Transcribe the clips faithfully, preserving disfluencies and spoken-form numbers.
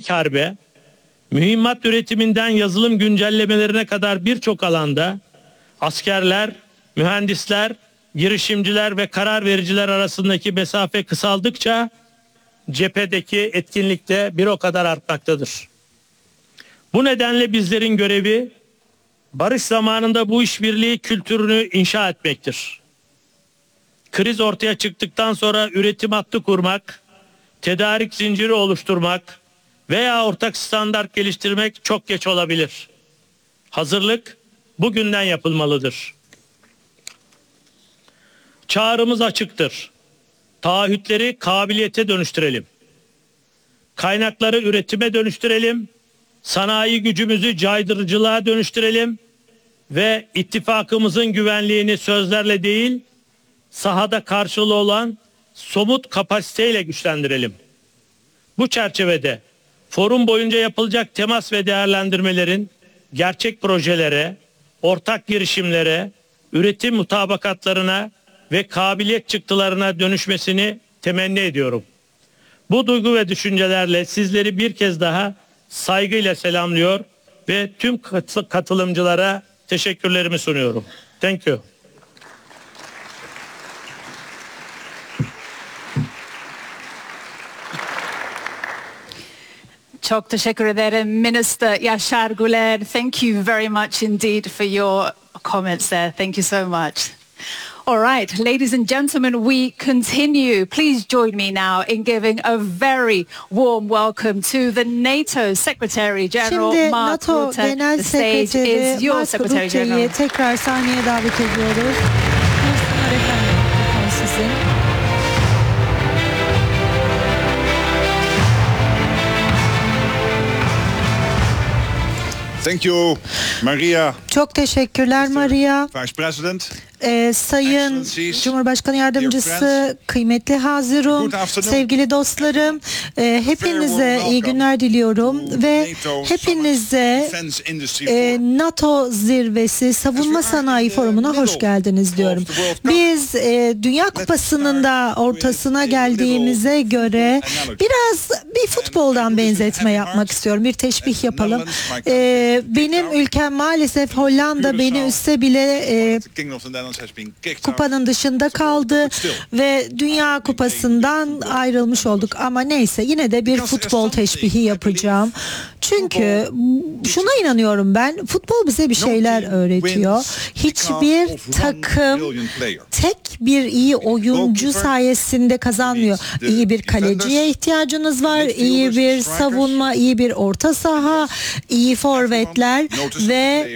teknolojik harbe, mühimmat üretiminden yazılım güncellemelerine kadar birçok alanda askerler, mühendisler, girişimciler ve karar vericiler arasındaki mesafe kısaldıkça cephedeki etkinlik de bir o kadar artmaktadır. Bu nedenle bizlerin görevi barış zamanında bu işbirliği kültürünü inşa etmektir. Kriz ortaya çıktıktan sonra üretim hattı kurmak, tedarik zinciri oluşturmak veya ortak standart geliştirmek çok geç olabilir. Hazırlık bugünden yapılmalıdır. Çağrımız açıktır. Taahhütleri kabiliyete dönüştürelim. Kaynakları üretime dönüştürelim. Sanayi gücümüzü caydırıcılığa dönüştürelim ve ittifakımızın güvenliğini sözlerle değil, sahada karşılığı olan somut kapasiteyle güçlendirelim. Bu çerçevede forum boyunca yapılacak temas ve değerlendirmelerin gerçek projelere, ortak girişimlere, üretim mutabakatlarına ve kabiliyet çıktılarına dönüşmesini temenni ediyorum. Bu duygu ve düşüncelerle sizleri bir kez daha saygıyla selamlıyor ve tüm katılımcılara teşekkürlerimi sunuyorum. Thank you. Çok teşekkür ederim Minister Yaşar Güler. Thank you very much indeed for your comments there. Thank you so much. All right, ladies and gentlemen, we continue. Please join me now in giving a very warm welcome to the NATO Secretary General Şimdi Mark NATO Rutte. Genel The stage is Sekreteri your Mark Secretary General. Rutte'yi tekrar sahneye davet ediyoruz. Buyursunlar efendim, mikrofon sizin. Thank you, Maria. Çok teşekkürler Maria. Vice President. Ee, Sayın Cumhurbaşkanı Yardımcısı, kıymetli Hazirum, sevgili dostlarım, e, hepinize iyi günler diliyorum ve hepinize e, NATO Zirvesi Savunma Sanayi Forumu'na hoş geldiniz diyorum. Biz e, Dünya Kupası'nın da ortasına geldiğimize göre biraz bir futboldan benzetme yapmak istiyorum. Bir teşbih yapalım. E, benim ülkem maalesef Hollanda beni üstse bile e, kupanın dışında kaldı ve Dünya Kupası'ndan ayrılmış olduk ama neyse yine de bir futbol teşbihi yapacağım. Çünkü şuna inanıyorum ben, futbol bize bir şeyler öğretiyor. Hiçbir takım tek bir iyi oyuncu sayesinde kazanmıyor. İyi bir kaleciye ihtiyacınız var, iyi bir savunma, iyi bir orta saha, iyi forvetler ve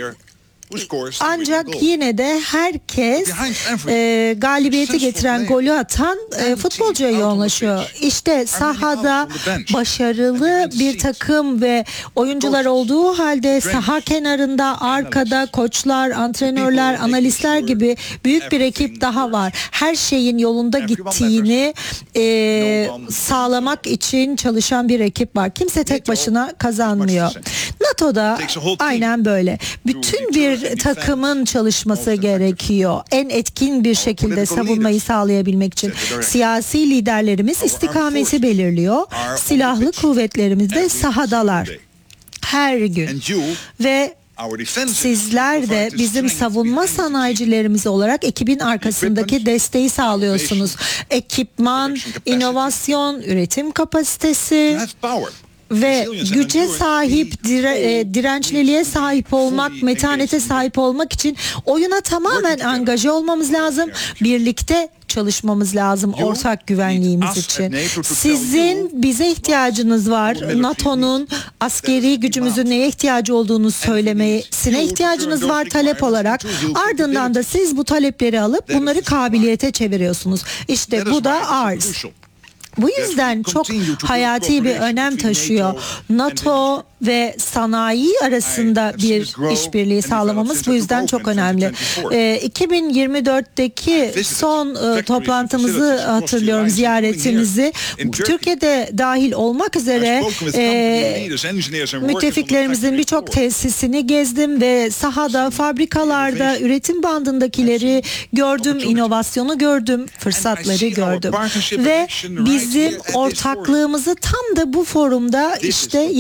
ancak yine de herkes e, galibiyeti getiren, golü atan e, futbolcuya yoğunlaşıyor. İşte sahada başarılı bir takım ve oyuncular olduğu halde saha kenarında, arkada koçlar, antrenörler, analistler gibi büyük bir ekip daha var. Her şeyin yolunda gittiğini e, sağlamak için çalışan bir ekip var. Kimse tek başına kazanmıyor. NATO'da aynen böyle. Bütün bir takımın çalışması gerekiyor. En etkin bir şekilde savunmayı sağlayabilmek için. Siyasi liderlerimiz istikameti belirliyor. Silahlı kuvvetlerimiz de sahadalar. Her gün. Ve sizler de bizim savunma sanayicilerimiz olarak ekibin arkasındaki desteği sağlıyorsunuz. Ekipman, inovasyon, üretim kapasitesi ve güce sahip, dire, e, dirençliliğe sahip olmak, metanete sahip olmak için oyuna tamamen angaje olmamız lazım. Birlikte çalışmamız lazım ortak güvenliğimiz için. Sizin bize ihtiyacınız var. NATO'nun askeri gücümüzün neye ihtiyacı olduğunu söylemesine ihtiyacınız var talep olarak. Ardından da siz bu talepleri alıp bunları kabiliyete çeviriyorsunuz. İşte bu da arz. Bu yüzden çok hayati bir önem taşıyor. NATO ve sanayi arasında bir işbirliği sağlamamız bu yüzden çok önemli. E, iki bin yirmi dörtteki son e, toplantımızı hatırlıyorum, ziyaretimizi. Türkiye'de dahil olmak üzere e, müttefiklerimizin birçok tesisini gezdim ve sahada, fabrikalarda, üretim bandındakileri gördüm, inovasyonu gördüm, fırsatları gördüm. Ve bizim ortaklığımızı tam da bu forumda işte